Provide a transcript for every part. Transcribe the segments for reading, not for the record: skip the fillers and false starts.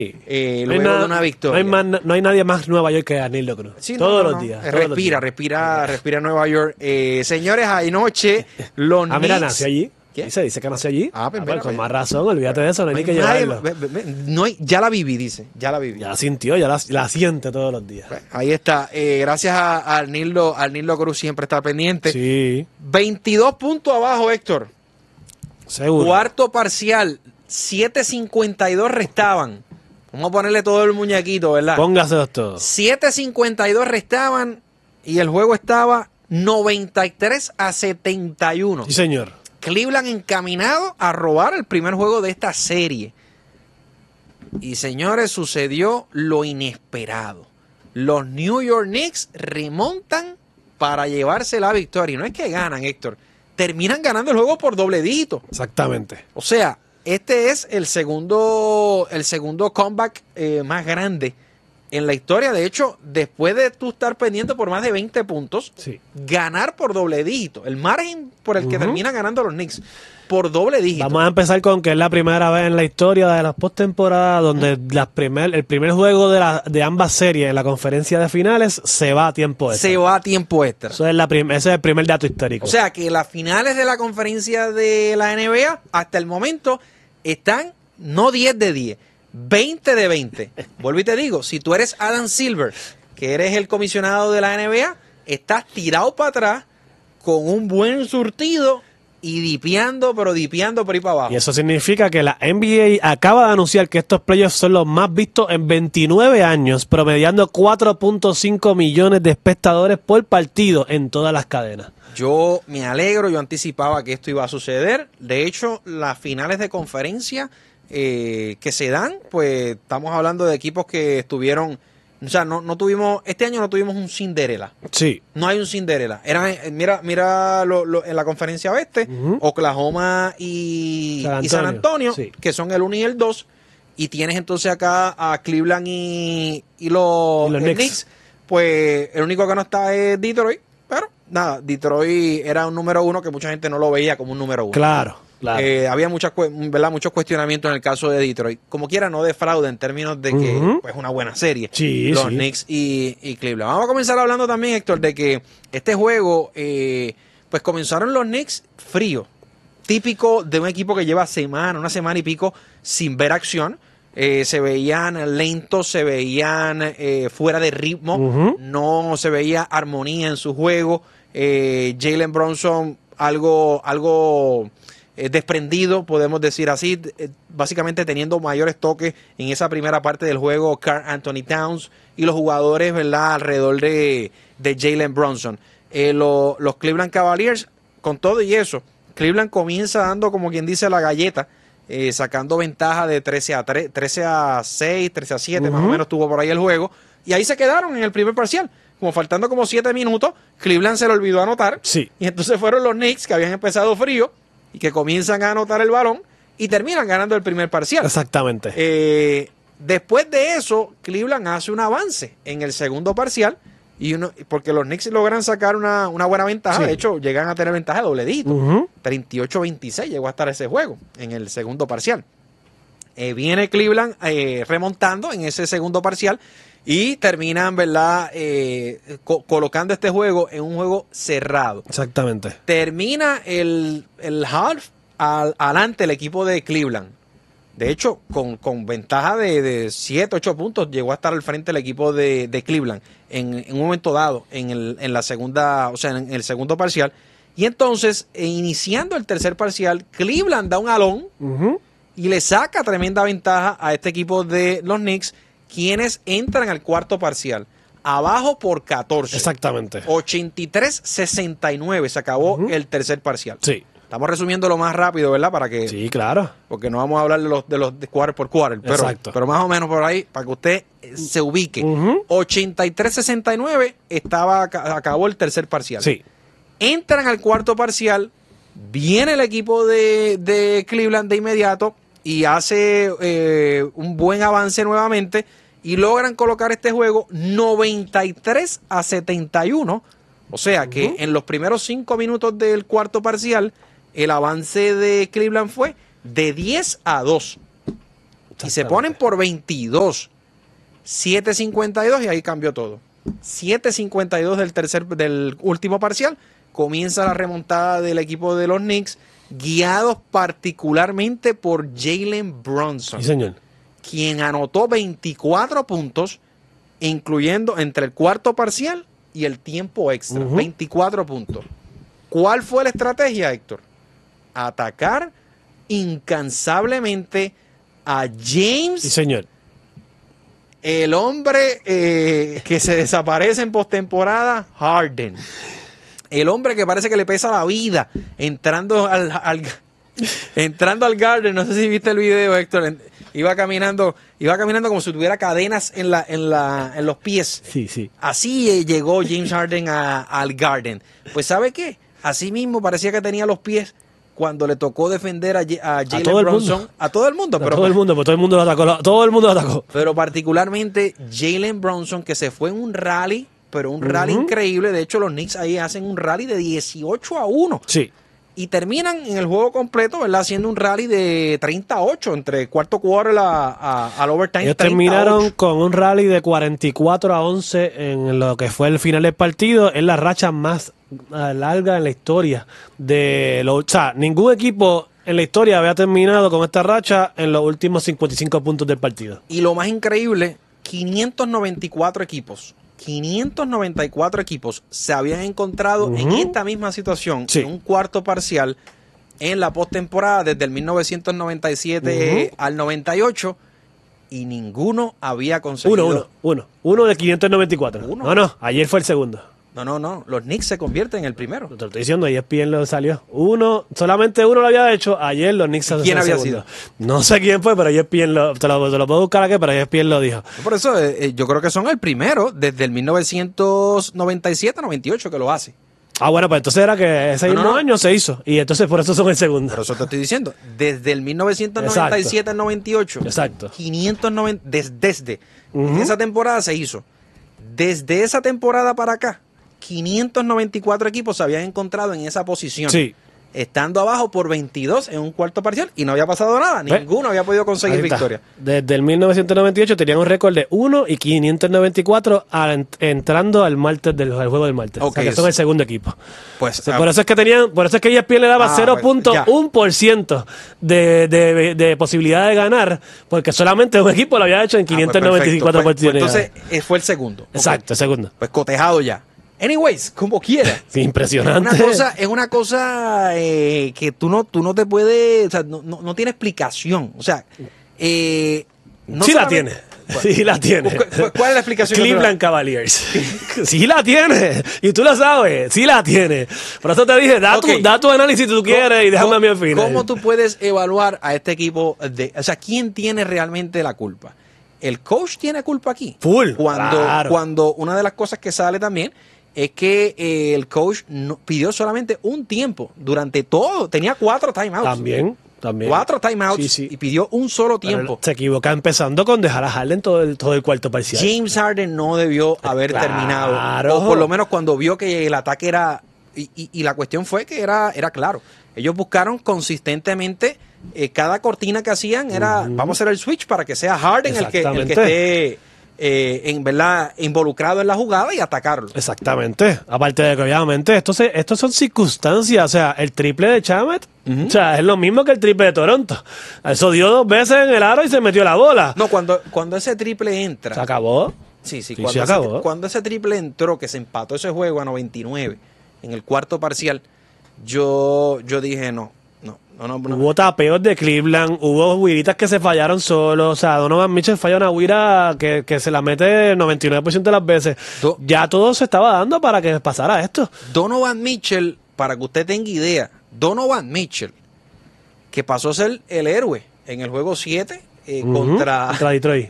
luego de una victoria. No hay nadie más Nueva York que Danilo Cruz. Sí, todos los días. Respira Nueva York. Señores, anoche los Knicks... Mira, nació allí. ¿Qué? Dice que nació allí. Pues con más razón, olvídate de eso, no hay ni que llevarlo. Ya la viví, dice. Ya la viví. Ya la sintió, ya la siente todos los días. Pues, ahí está. Gracias a Nilo Cruz, siempre está pendiente. Sí. 22 puntos abajo, Héctor. Seguro. Cuarto parcial, 7:52 restaban. Vamos a ponerle todo el muñequito, ¿verdad? Póngaselos todos. 7:52 restaban y el juego estaba 93-71. Sí, señor. Cleveland encaminado a robar el primer juego de esta serie. Y señores, sucedió lo inesperado. Los New York Knicks remontan para llevarse la victoria. Y no es que ganan, Héctor. Terminan ganando el juego por doble dígito. Exactamente. O sea, este es el segundo comeback más grande en la historia. De hecho, después de tú estar pendiente por más de 20 puntos, sí, ganar por doble dígito. El margen por el que terminan ganando los Knicks por doble dígito. Vamos a empezar con que es la primera vez en la historia de las postemporadas donde el primer juego de ambas series en la conferencia de finales se va a tiempo extra. Se va a tiempo extra. Ese es el primer dato histórico. O sea que las finales de la conferencia de la NBA hasta el momento están no 10 de 10, 20 de 20. Vuelvo y te digo, si tú eres Adam Silver, que eres el comisionado de la NBA, estás tirado para atrás con un buen surtido y dipeando por ahí para abajo. Y eso significa que la NBA acaba de anunciar que estos playoffs son los más vistos en 29 años, promediando 4.5 millones de espectadores por partido en todas las cadenas. Yo me alegro, yo anticipaba que esto iba a suceder. De hecho, las finales de conferencia que se dan, pues estamos hablando de equipos que estuvieron... O sea, no tuvimos, este año no tuvimos un Cinderella. Sí. No hay un Cinderella. Mira en la conferencia oeste, Oklahoma y San Antonio, sí, que son el 1 y el 2. Y tienes entonces acá a Cleveland y los Knicks. Pues el único que no está es Detroit. Pero nada, Detroit era un número 1 que mucha gente no lo veía como un número 1. Claro. Había muchos cuestionamientos en el caso de Detroit. Como quiera, no defrauda en términos de que es una buena serie. Sí, los Knicks y Cleveland. Vamos a comenzar hablando también, Héctor, de que este juego, pues comenzaron los Knicks fríos. Típico de un equipo que lleva una semana y pico sin ver acción. Se veían lentos, se veían fuera de ritmo. No se veía armonía en su juego. Jalen Brunson, algo desprendido, podemos decir así, básicamente teniendo mayores toques en esa primera parte del juego Karl Anthony Towns y los jugadores, ¿verdad?, alrededor de Jalen Brunson. Los Cleveland Cavaliers, con todo y eso, Cleveland comienza dando, como quien dice, la galleta, sacando ventaja de 13-6, 13-7, más o menos tuvo por ahí el juego, y ahí se quedaron en el primer parcial. Como faltando como 7 minutos, Cleveland se le olvidó anotar, sí, y entonces fueron los Knicks, que habían empezado frío, y que comienzan a anotar el balón y terminan ganando el primer parcial. Exactamente. Después de eso, Cleveland hace un avance en el segundo parcial, porque los Knicks logran sacar una buena ventaja. Sí. De hecho, llegan a tener ventaja de doble dígito. 38-26 llegó a estar ese juego en el segundo parcial. Viene Cleveland remontando en ese segundo parcial y terminan, ¿verdad?, colocando este juego en un juego cerrado. Exactamente. Termina el half adelante el equipo de Cleveland. De hecho, con ventaja de 7, 8 puntos, llegó a estar al frente el equipo de Cleveland en un momento dado, en la segunda, o sea, en el segundo parcial. Y entonces, iniciando el tercer parcial, Cleveland da un jalón y le saca tremenda ventaja a este equipo de los Knicks, quienes entran al cuarto parcial abajo por 14. Exactamente. 83-69 se acabó el tercer parcial. Sí. Estamos resumiendo lo más rápido, ¿verdad? Para que, sí, claro. Porque no vamos a hablar de los quarter por quarter. Pero más o menos por ahí, para que usted se ubique. 83-69 acabó el tercer parcial. Sí. Entran al cuarto parcial, viene el equipo de Cleveland de inmediato y hace un buen avance nuevamente y logran colocar este juego 93-71. O sea que en los primeros 5 minutos del cuarto parcial, el avance de Cleveland fue de 10-2. Y se ponen por 22. 7.52 y ahí cambió todo. 7.52 del último parcial. Comienza la remontada del equipo de los Knicks, guiados particularmente por Jalen Brunson. Sí, señor. Quien anotó 24 puntos, incluyendo entre el cuarto parcial y el tiempo extra. 24 puntos. ¿Cuál fue la estrategia, Héctor? Atacar incansablemente a James. Sí, señor. El hombre que se desaparece en postemporada, Harden. El hombre que parece que le pesa la vida entrando entrando al Garden. No sé si viste el video, Héctor. Iba caminando como si tuviera cadenas en los pies. Sí, sí. Así llegó James Harden al Garden. Pues ¿sabe qué? Así mismo parecía que tenía los pies cuando le tocó defender a Jalen Brunson. A todo el mundo. Todo el mundo, pues todo el mundo lo atacó. Todo el mundo lo atacó. Pero particularmente Jalen Brunson, que se fue en un rally, pero un rally increíble. De hecho, los Knicks ahí hacen un rally de 18-1. Sí. Y terminan en el juego completo, ¿verdad? Haciendo un rally de 38 entre el cuarto quarter al overtime. Ellos terminaron con un rally de 44-11 en lo que fue el final del partido. Es la racha más larga en la historia de los... O sea, ningún equipo en la historia había terminado con esta racha en los últimos 55 puntos del partido. Y lo más increíble, 594 equipos se habían encontrado en esta misma situación, en un cuarto parcial, en la postemporada desde el 1997 al 98, y ninguno había conseguido... Uno de 594. No, ayer fue el segundo. No, los Knicks se convierten en el primero. Te lo estoy diciendo, ESPN lo salió. Solamente uno lo había hecho, ayer los Knicks. ¿Quién había sido? No sé quién fue, pero ESPN te lo puedo buscar aquí, pero ESPN lo dijo. Por eso yo creo que son el primero desde el 1997-98 que lo hace. Bueno, pues entonces era que ese mismo año se hizo, y entonces por eso son el segundo. Por eso te estoy diciendo, desde el 1997 al 98. Exacto. 590, desde esa temporada se hizo. Desde esa temporada para acá, 594 equipos se habían encontrado en esa posición. Sí. Estando abajo por 22 en un cuarto parcial y no había pasado nada. Ninguno había podido conseguir victoria. Desde el 1998 tenían un récord de 1 y 594 entrando al martes del juego del martes. Okay, o sea, que son el segundo equipo. Pues, por eso es que ESPN le daba 0.1% de posibilidad de ganar, porque solamente un equipo lo había hecho en 594 partidos. Entonces fue el segundo. Exacto, el segundo. Pues cotejado ya. Anyways, como quiera. Sí, impresionante. Es una cosa que tú no te puedes, o sea, no tiene explicación. O sea, no sí la tiene. Sí la tiene. ¿Cuál es la explicación? Cleveland Cavaliers. Sí la tiene. Y tú lo sabes. Sí la tiene. Por eso te dije, da tu análisis si tú quieres y déjame a mí al final. ¿Cómo tú puedes evaluar a este equipo? O sea, ¿quién tiene realmente la culpa? ¿El coach tiene culpa aquí? Full. Cuando una de las cosas que sale también es que el coach pidió solamente un tiempo durante todo. Tenía 4 timeouts. También. 4 timeouts y pidió un solo tiempo. Pero se equivoca empezando con dejar a Harden todo el cuarto parcial. James Harden no debió haber terminado. O por lo menos cuando vio que el ataque era... Y la cuestión fue que era claro. Ellos buscaron consistentemente... cada cortina que hacían era... Vamos a hacer el switch para que sea Harden el que esté... en verdad involucrado en la jugada y atacarlo. Exactamente. Aparte de que obviamente estos son circunstancias. O sea, el triple de Shamet, o sea, es lo mismo que el triple de Toronto. Eso dio 2 veces en el aro y se metió la bola. No, cuando ese triple entra. ¿Se acabó? Sí, se acabó. Cuando ese triple entró, que se empató ese juego a 99 en el cuarto parcial, yo dije no. Hubo tapeos de Cleveland, hubo huiritas que se fallaron solos. O sea, Donovan Mitchell falla una huira que se la mete el 99% de las veces. Ya todo se estaba dando para que pasara esto. Donovan Mitchell, para que usted tenga idea, Donovan Mitchell, que pasó a ser el héroe en el juego 7 contra Detroit.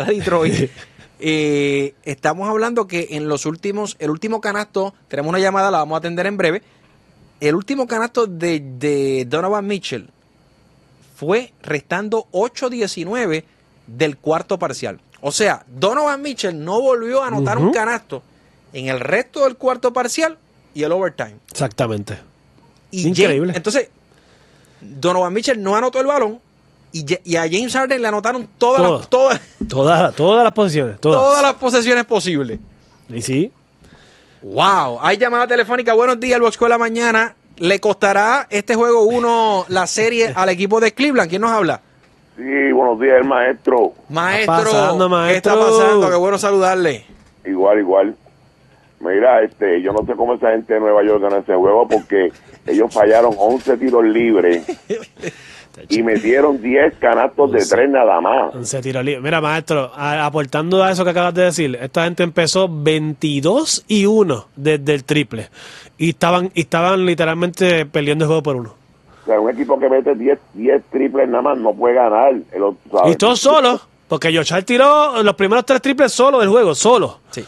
Estamos hablando que en el último canasto, tenemos una llamada, la vamos a atender en breve. El último canasto de Donovan Mitchell fue restando 8-19 del cuarto parcial. O sea, Donovan Mitchell no volvió a anotar un canasto en el resto del cuarto parcial y el overtime. Exactamente. Increíble. Entonces, Donovan Mitchell no anotó el balón y a James Harden le anotaron Todas las posiciones. todas las posesiones posibles. Y sí. Wow, hay llamada telefónica. Buenos días, el Boxco de la mañana. ¿Le costará este juego 1 la serie al equipo de Cleveland? ¿Quién nos habla? Sí, buenos días, el maestro. Maestro, maestro? ¿qué está pasando? Qué bueno saludarle. Igual. Mira, yo no sé cómo esa gente de Nueva York gana ese juego porque ellos fallaron 11 tiros libres y metieron 10 canastos de 3 nada más. 11 tiros libres. Mira, maestro, aportando a eso que acabas de decir, esta gente empezó 22-1 desde el triple y estaban literalmente peleando el juego por 1. O sea, un equipo que mete 10 triples nada más no puede ganar. Y todos solos, porque Joshua tiró los primeros 3 triples solo del juego, solo. Sí.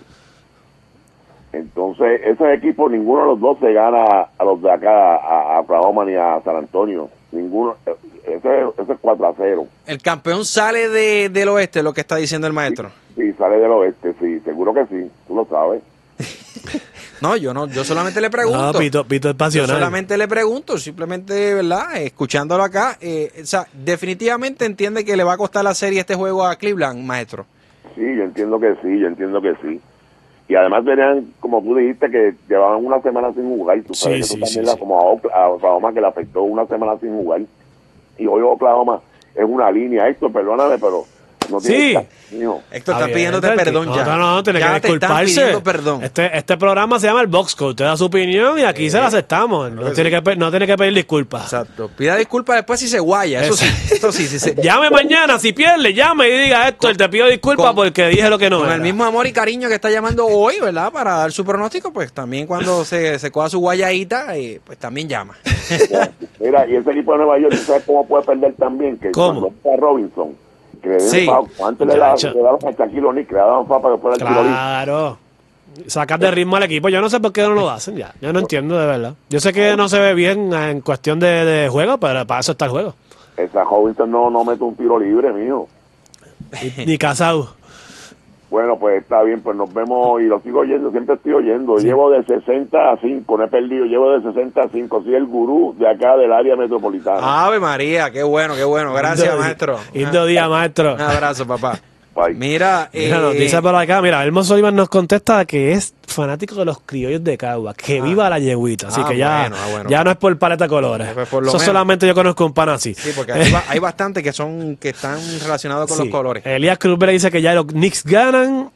Entonces, esos equipos, ninguno de los dos se gana a los de acá, a Oklahoma ni a San Antonio. Ninguno. Ese es 4-0. El campeón sale del oeste, lo que está diciendo el maestro. Sí, sale del oeste, sí, seguro que sí, tú lo sabes. No, yo solamente le pregunto. No, Pito es Yo pasional. solamente le pregunto, simplemente, ¿verdad? Escuchándolo acá, o sea, definitivamente entiende que le va a costar la serie este juego a Cleveland, maestro. Sí, yo entiendo que sí. Y además venían, como tú dijiste, que llevaban una semana sin jugar. Tú sabes Sí, que sí, eso también sí. como a Oklahoma, que le afectó una semana sin jugar. Y hoy Oklahoma es una línea. Héctor, perdóname, pero no Sí. tiene mío. Héctor, Está están bien, pidiéndote Tranqui. perdón ya. No, tiene que Ya te están disculparse. pidiendo perdón. Este programa se llama el Box Code. Usted da su opinión y aquí se la aceptamos. No tiene que pedir disculpas. Exacto. Pida disculpas después si se guaya. Eso sí, sí. Llame mañana, si pierde, llame y diga Héctor, te pido disculpas con- porque dije lo que no Con era. el mismo amor y cariño que está llamando hoy, ¿verdad? Para dar su pronóstico, pues también cuando se coja su guayadita, pues también llama. Mira, y ese equipo de Nueva York, ¿tú sabes cómo puede perder también? Que ¿Cómo? cuando está Robinson, que le den Sí. foul, antes le Muchacho. daban a Shaquille O'Neal, que le daban foul para que fuera el tiro libre. Claro. Sacar de ritmo al equipo. Yo no sé por qué no lo hacen ya. Yo no entiendo de verdad. Yo sé que no se ve bien en cuestión de juego, pero para eso está el juego. Esa Robinson no mete un tiro libre, mijo. Ni casado. Bueno, pues está bien, pues nos vemos y lo sigo oyendo, siempre estoy oyendo. Llevo de 60 a 5, no he perdido, llevo de 60 a 5, soy el gurú de acá del área metropolitana. Ave María, qué bueno. Gracias, maestro. Lindo día, maestro. Un abrazo, papá. Bye. Mira, Mira, nos dice por acá, mira, Elmo Sullivan nos contesta que es fanático de los criollos de Cagua, que viva la yeguita, así que ya, bueno. ya no es por paleta de colores. Pues por lo Eso menos. solamente yo conozco un pan así. sí, porque hay bastantes que están relacionados con Sí. los colores. Elías Cruz le dice que ya los Knicks ganan.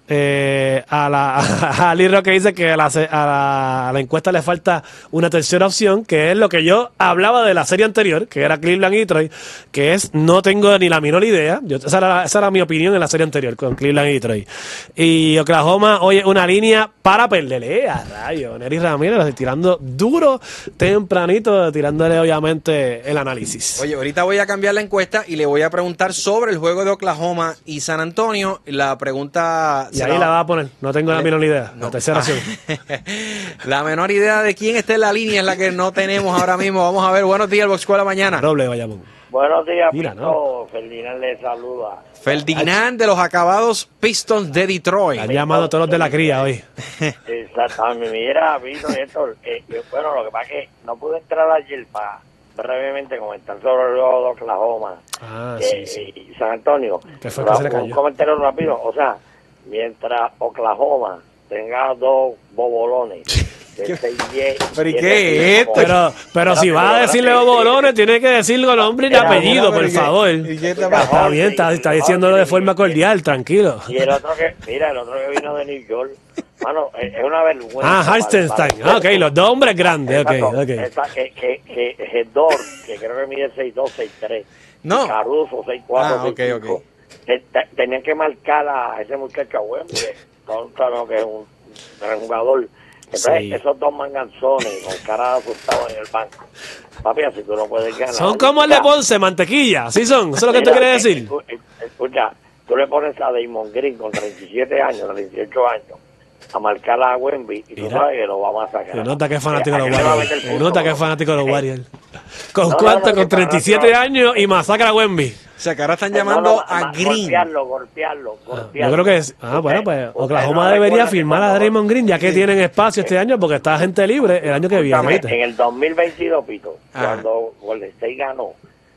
A Lee Roque dice que a la encuesta le falta una tercera opción, que es lo que yo hablaba de la serie anterior, que era Cleveland y Detroit, que es no tengo ni la menor idea. Esa era mi opinión en la serie anterior con Cleveland y Detroit. Y Oklahoma, oye, una línea para perderle a rayo. Nery Ramírez tirando duro, tempranito, tirándole obviamente el análisis. Oye, ahorita voy a cambiar la encuesta y le voy a preguntar sobre el juego de Oklahoma y San Antonio. La pregunta... y ahí la va a poner, no tengo la menor idea. La tercera opción. La menor idea de quién está en la línea es la que no tenemos ahora mismo. Vamos a ver. Buenos días, el Box Escuela mañana. Doble, Bayamón. Buenos días, Mira, Pito. ¿no? Ferdinand le saluda. Ferdinand de los acabados Pistons de Detroit. Han llamado a todos los de la cría hoy. Exactamente. Mira, Pito, Héctor, bueno, lo que pasa es que no pude entrar ayer para brevemente comentar sobre el juego de Oklahoma y San Antonio. ¿Qué fue que se le cayó? Un comentario rápido. O sea, mientras Oklahoma tenga dos bobolones de 6'10". ¿Pero y qué es esto? Pero si vas a decirle bolones, tiene que decirlo con nombre y Mira, apellido, por ¿y qué- favor. y qué te Está bien, está diciéndolo de forma cordial, tranquilo. Y el otro que vino de New York, mano, es una vergüenza. Hartenstein. Ah, ok, los dos hombres grandes, Exacto, ok. que Hedor, que creo que mide 6'2", 6'3". No. Y Caruso, 6'4", Ah, ok, 6'5". Tenían que marcar a ese muchacho a Wembley, que es un gran jugador. Entonces, Sí. esos dos manganzones con cara asustados en el banco. Papi, así tú no puedes ganar. Son como el de Ponce, mantequilla, ¿sí son? ¿Eso es lo que tú Mira, quieres decir? Escucha, tú le pones a Damon Green con 37 años, 38 años, a marcar a Wemby y tú Mira. sabes que lo va a masacrar. Se nota que es fanático de los ¿A qué le va a Warriors. meter Se punto? nota que es fanático de los Warriors. ¿Con No, cuánto? no, Con que 37 fanático. años y masacra a Wemby. O sea, que ahora están llamando a Green. Golpearlo. Yo creo que es. Bueno, pues Usted Oklahoma no debería recuerda que firmar a cuando- Draymond Green, ya que tienen espacio este año, porque está gente libre el año que viene. Escúchame, ¿viste? en el 2022, Pito, Ajá. cuando Golden State ganó,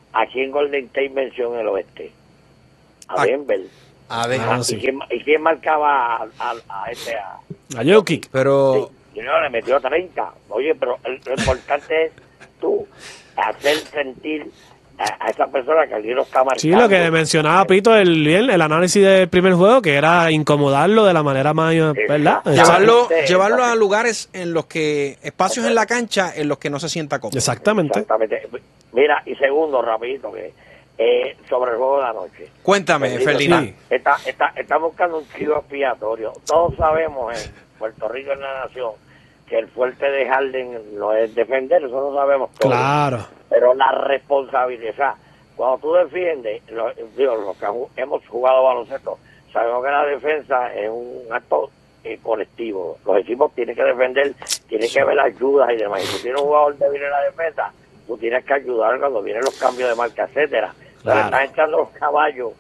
¿A quién Golden State venció en el oeste? A Denver. A ver, sí. ¿Y quién marcaba a Jokic? pero Sí, no, le metió 30. Oye, pero lo importante es tú hacer sentir a esa persona que allí lo está marcando. Sí, lo que mencionaba Pito el análisis del primer juego, que era incomodarlo de la manera más, ¿verdad? llevarlo a lugares en los que, espacios en la cancha en los que no se sienta cómodo. Exactamente. Mira, y segundo, rapidito, que sobre el juego de la noche. Cuéntame, Felina. Sí. Está buscando un chivo expiatorio. Todos sabemos en Puerto Rico, en la nación, que el fuerte de Harden no es defender, eso lo sabemos todos. Claro. Pero la responsabilidad, cuando tú defiendes, los que hemos jugado baloncesto, sabemos que la defensa es un acto colectivo. Los equipos tienen que defender, tienen que ver ayudas y demás. Y si tienes un jugador débil en la defensa, tú tienes que ayudar cuando vienen los cambios de marca, etcétera. Pero están echando los caballos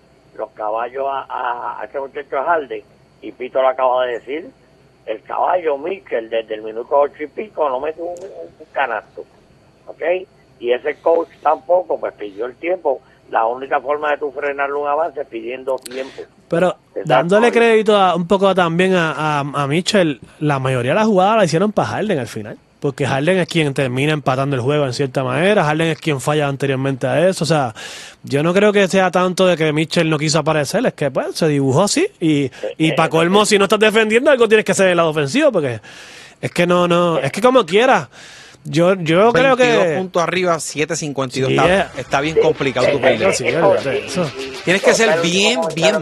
a este muchacho Harden, y Pito lo acaba de decir, el caballo Mikel desde el minuto 8 y pico no mete un canasto, ¿ok? Y ese coach tampoco, pues pidió el tiempo. La única forma de tú frenarle un avance es pidiendo tiempo. Pero dándole crédito un poco también a Mitchell, la mayoría de las jugadas la hicieron para Harden al final. Porque Harden es quien termina empatando el juego en cierta manera. Harden es quien falla anteriormente a eso. O sea, yo no creo que sea tanto de que Mitchell no quiso aparecer. Es que pues se dibujó así. Y para colmo, si no estás defendiendo, algo tienes que hacer en el lado ofensivo. Porque es que no. Es que como quieras. Yo creo que 22 puntos arriba, 7.52. Sí, Está bien complicado tu pelea. sí, eso. Tienes que ser bien